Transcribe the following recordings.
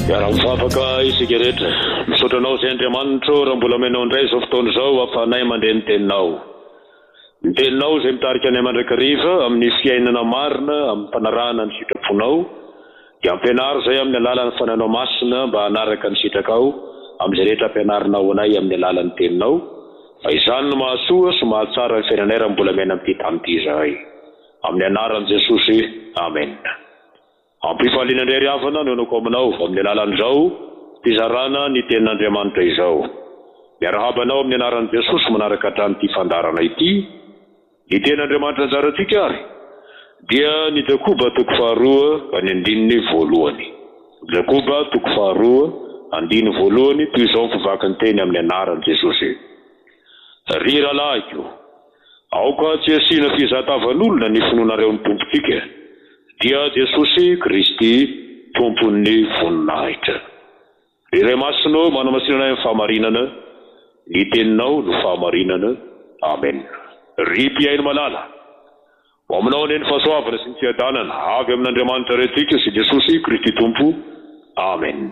Miara-mifafaka isika rehetra. Misaotra anao izay Andriamanitra raha mbola menao indray izao fotoana izao ahafahanay mandeha ny teninao. Ny teninao izay mitarika anay mandrakariva amin'ny fiainana marina, amin'ny fanarahana ny sitraponao, dia ampianaro izay amin'ny alalan'ny fananao masina mba hanaraka ny sitrakao amin'izay rehetra ampianarinao anay amin'ny alalan'ny teninao. Fa izany no mahasoa sy mahatsara ny fiainanay raha mbola mena amin'ity tany ity izahay. Amin'ny anaran'i Jesosy, amen. Ampifaliana indray ry havana no anako aminao amin'ny alalan'izao fizarana ny tenin'Andriamanitra izao. Miarahabanao amin'ny anaran'i Jesosy manaraka hatramin'ity fandarana ity. Ny tenin'Andriamanitra anjarantsika ary dia ny Jakoba toko faharoa ny andininy voalohany. Jakoba toko faharoa andiny voalohany toy izao mpivaky ny teny amin'ny anaran'i Jesosy. Ry rahalahyko, aoka tsy asiana fizatavan'olona ny finoanareo ny tompotsika, dia Jesosy Kristy tompon'ny voninahitra. Ry Ray Masina manamasinana amin'ny fahamarinana, ny teninao no fahamarinana. Amen. Ry mpiaino malala, aminao ny fahasoavana sy ny fiadanana avy amin'Andriamanitra rehetrika sy Jesosy Kristy tompo. Amen.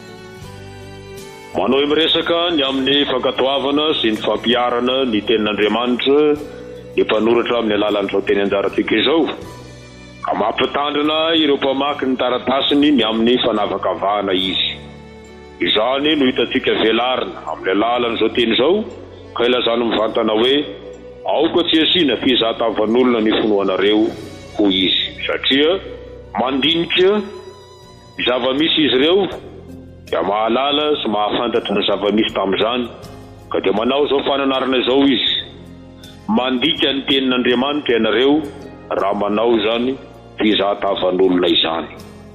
Manao miresaka ny amin'ny fankatoavana sy ny fampiarana ny tenin'Andriamanitra ny mpanoratra amin'ny alalan'izao teny anjarantsika izao, ka mampitandrina ireo mpamaky ny taratasiny ny amin'ny fanavakavahana izy. Izany no hitantsika velarina amin'ny alalan'izao teny izao, ka ilazany mivantana hoe aoka tsy asiana fizatavan'olona ny finoanareo ho izy, satria mandinika zava-misy izy ireo dia mahalala sy mahafantatra ny zava-misy tamin'izany, ka dia manao izao fananarana izao izy: mandika ny tenin'Andriamanitra ianareo raha manao izany fizatavan'olona izany.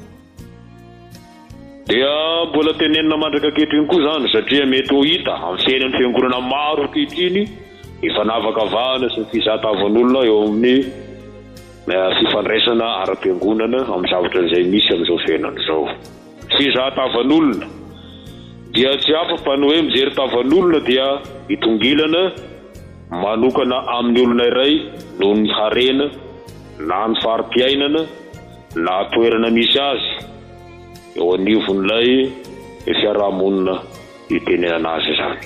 Dia mbola tenenina mandraka ankehitriny koa izany, satria mety ho hita amin'ny fiainan'ny fiangonana maro ankehitriny ny fanavakavahana sy ny fizatavan'olona eo amin'ny fifandraisana ara-piangonana amin'ny zavatra izay misy amin'izao fiainana izao. Fizatavan'olona dia tsy hafa fa ny hoe mijery tavan'olona dia hitongilana manokana amin'ny olona iray noho ny harena na ny fari-piainana na toerana misy azy eo anivon'ilay fiarahamonina hitenenana azy izany.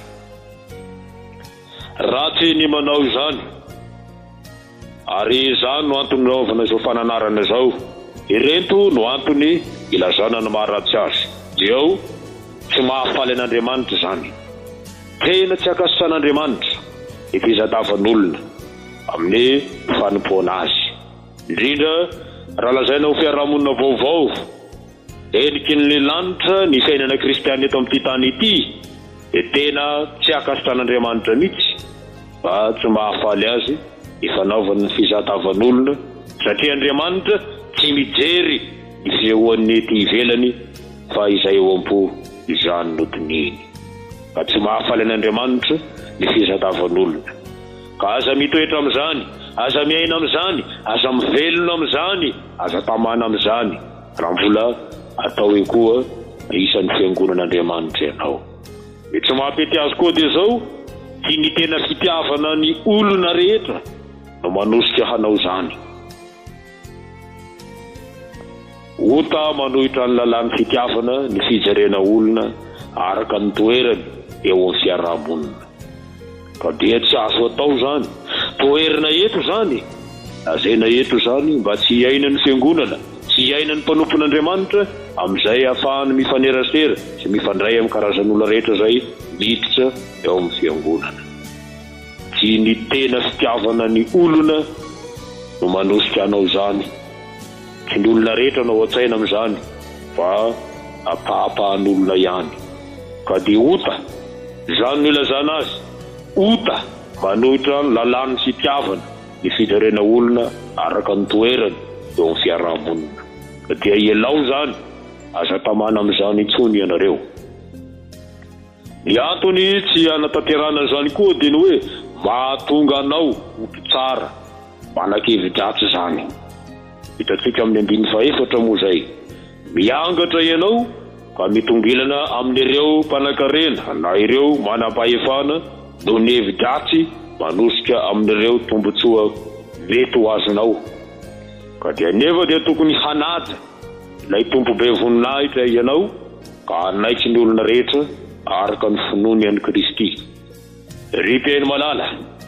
Ratsy ny manao izany, ary izany no antony naovana izao fananarana izao. Ireto no antony ilazana ny maharatsy azy. Eo tsy mahafaly an'Andriamanitra izany. Tena tsy akasan'Andriamanitra ny fizatavan'olona amin'ny fanompoana azy. Indrindra raha lazaina ho fiarahamonina vaovao, endriky ny lanitra ny fiainana kristianina eto amin'ity tany ity, dia tena tsy akasan'Andriamanitra mihitsy fa tsy mahafaly azy ny fanaovana ny fizatavan'olona, satria Andriamanitra tsy mijery ny fisehoan'ny ety ivelany fa izay eo am-po izany no dininy. Ka tsy mahafaly an'Andriamanitra ny fizatavan'olona. Ka aza mitoetra amin'izany, aza miaina amin'izany, aza mivelona amin'izany, aza tamana amin'izany raha mbola atao hoe koa isan'ny fiangonan'Andriamanitra ianao. Tsy mampety azy koa dia izao, tsy ny tena fitiavana ny olona rehetra no manosika hanao izany. Ota manohitra ny lalàn'ny fitiavana ny fijerena olona araka ny toerany eo amin'ny fiarahamonina. Ka dia tsy azo atao izany. Toerana eto izany, lazaina eto izany mba tsy hiaina ny fiangonana, tsy hiaina ny mpanompon'Andriamanitra, amin'izay ahafahany mifanerasera sy mifandray amin'ny karazan'olona rehetra izay miditra eo amin'ny fiangonana. Tsy ny tena fitiavana ny olona no manosika anao izany. Tsy ny olona rehetra no an-tsaina amin'izany, fa apahapahan'olona ihany. Ka dia ota, izany no ilazana azy, ota manohitra ny lalàn'ny fitiavana ny fijerena olona araka ny toerany eo amin'ny fiarahamonina. Ka dia ialao izany, aza tamana amin'izany intsony ianareo. Ny antony tsy hanatanterana izany koa dia ny hoe mahatonga anao oto tsara, manan-kevi-dratsy izany. Hitantsika amin'ny 14 moa izay, miangatra ianao ka mitongilana amin'ireo mpanan-karena na ireo manam-pahefana noho ny hevi-dratsy manosika amin'ireo tombotsoa mety ho azonao. Ka dia nefa dia tokony hanaja ilay tompo be voninahitra ianao, ka ka anaitry ny olona rehetra araka ny finoany an'i Kristy. Ry mpiaino malala,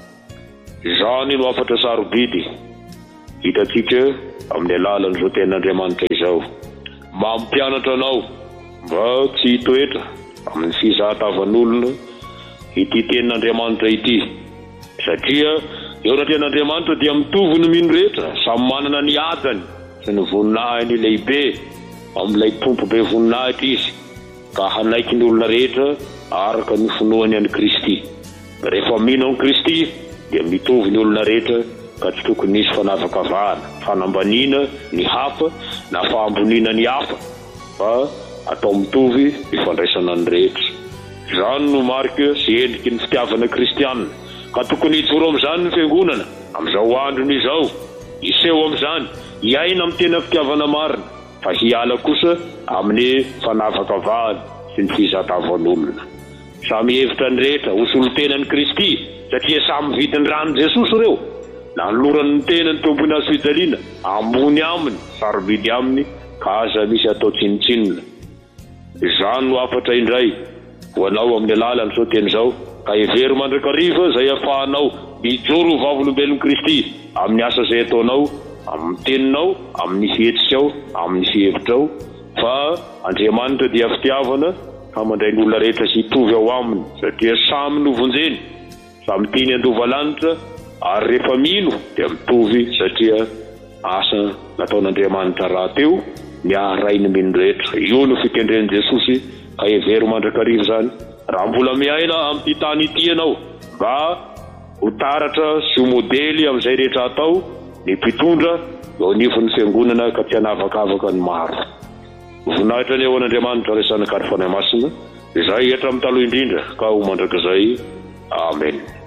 izany no afatra sarobidy hitantsika amin'ny alalan'izao ten'Andriamanitra izao. Mampianatra anao mba tsy hitoetra amin'ny fizahatavan'olona ity ten'Andriamanitra ity, satria eo na ten'Andriamanitra dia mitovy ny mino rehetra, samy manana ny adany sy ny voninahiny lehibe amin'ilay tompo be voninahitra izy, ka hanaiky ny olona rehetra araka ny finoany an'i Kristy. Rehefa mino an'i Kristy dia mitovy ny olona rehetra, ka tsy tokony nisy fanavakavahana, fanambaniana ny hafa na fahamboniana ny hafa, fa atao mitovy ifandraisana ny rehetra. Izany no marika sy endriky ny fitiavana kristianina, ka tokony hijoro amin'izany ny fiangonana amin'izao androny izao, hiseho amin'izany, hiaina amin'ny tena fitiavana marina, fa hiala kosa amin'ny fanavakavahana sy ny fizahatavan'olona. Samy hevitra ny rehetra ho solotenan'i Kristy, satria samy vidiny ranon'i Jesosy ireo, na ny loran'ny tenany tompony azo fijaliana, ambony aminy, sarobidy aminy, ka aza misy atao tsinitsinina. Izany no afatra indray ho anao amin'ny alalan'izao teny izao, ka hevery mandrakariva izay ahafahanao mijoro ho vavolombelon'i Kristy amin'ny asa izay ataonao, amin'ny teninao, amin'ny fihetsikao, amin'ny fihevitrao, fa Andriamanitra dia fitiavana ka mandray ny olona rehetra sy hitovy ao aminy, satria samy novonjeny, samy tiany andovalanitra, ary rehefa mino dia mitovy, satria asa nataon'Andriamanitra raha teo miaharay ny mino rehetra. Io no fikendren'i Jesosy, ka hevery mandrakariva izany. Raha mbola miaina amin'ity tany ity ianao, mba ho taratra sy ho modely amin'izay rehetra atao, ny mpitondra eo anivon'ny fiangonana ka tsy hanavakavaka ny maro. Voninahitra ny eo an'Andriamanitra resana kary fanahy masina, izay hatramin'ny taloha indrindra ka ho mandrakizay. Amen.